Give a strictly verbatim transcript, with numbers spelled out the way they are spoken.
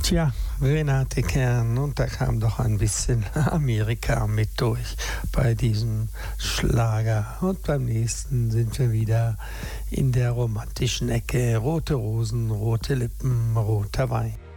Tja, Renate Kern, und da kam doch ein bisschen Amerika mit durch bei diesem Schlager. Und beim nächsten sind wir wieder in der romantischen Ecke. Rote Rosen, rote Lippen, roter Wein.